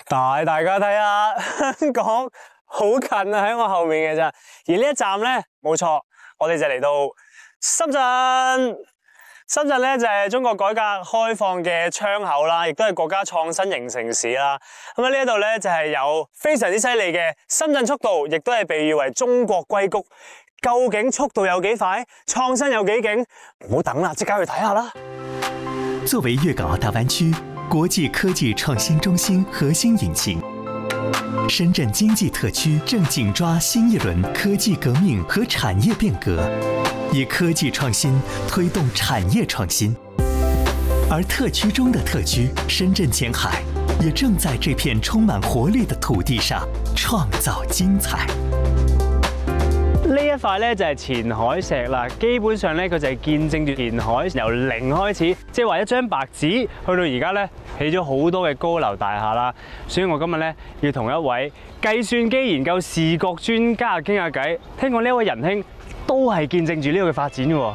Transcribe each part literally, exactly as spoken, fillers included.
帶大家睇下香港好近啊，喺我後面嘅咋。而呢一站咧，冇錯，我哋就嚟到深圳。深圳咧就係中國改革開放嘅窗口啦，亦都係國家創新型城市啦。咁喺呢一度咧就係有非常之犀利嘅深圳速度，亦都係被譽為中國硅谷。究竟速度有幾快，創新有幾勁？唔好等啦，即刻去睇下啦！ 作為粵港澳大灣區國際科技創新中心核心引擎，深圳經濟特區正緊抓新一輪科技革命和產業變革，以科技創新推動產業創新。而特區中的特區深圳前海，也正在這片充滿活力的土地上創造精彩。 呢一塊咧就係前海石啦，基本上咧佢就係見證住前海由零開始，即係話一張白紙去到而家咧起咗好多嘅高樓大廈啦。所以我今日咧要同一位計算機研究視覺專家傾下偈。聽講呢位仁兄都係見證住呢個嘅發展嘅。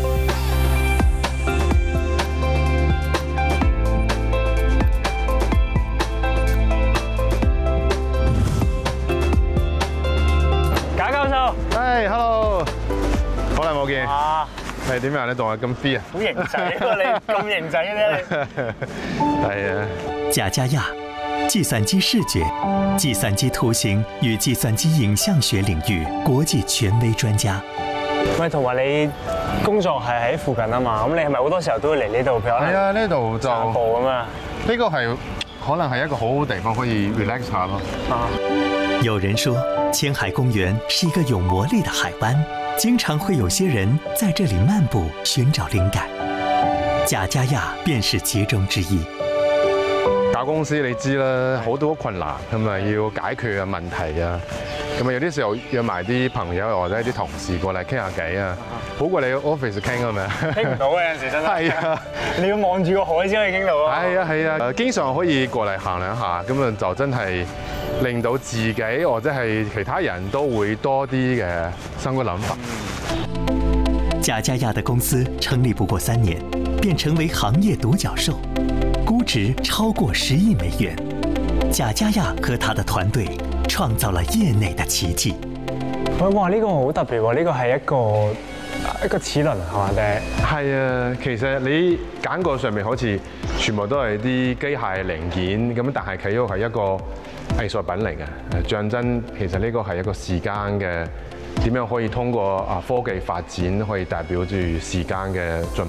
係 ，hello， 好耐冇見。 啊， 係點樣？你仲係咁 free 啊？ 好型仔啊！你咁型仔嘅你。 係啊。 賈嘉亞，計算機視覺、計算機圖形與計算機影像學領域國際權威專家。 喂，同埋你工作係喺附近啊嘛？咁你係咪好多時候都會嚟呢度？譬如係啊，呢度就散步咁啊。 呢個係可能係一個好好地方，可以 relax 下咯。 啊。 有人說，前海公園是一個有魔力的海灣，經常會有些人在這裡漫步尋找靈感。賈嘉亞便是其中之一。 搞公司你知啦，好多困難咁啊，要解決嘅問題啊，咁啊有啲時候約埋啲朋友或者啲同事過嚟傾下偈啊，好過你 office 傾啊嘛。 傾唔到嘅有陣時真係。係啊， 你要望住個海先可以傾到啊。 係啊係啊，經常可以過嚟行兩下，咁啊就真係令到自己或者係其他人都會多啲嘅新嘅諗法。 賈嘉亞的公司成立不過三年，便成為行業獨角獸，估值超過十億美元。賈嘉亞和他的團隊創造了業內的奇蹟。 喂，哇！呢個好特別喎，呢個係一個一個齒輪係嘛？定係？ 係啊，其實你感覺上面好似全部都係啲機械零件咁，但係佢都係一個藝術品嚟嘅。象徵其實呢個係一個時間嘅點樣可以通過啊科技發展，可以代表住時間嘅進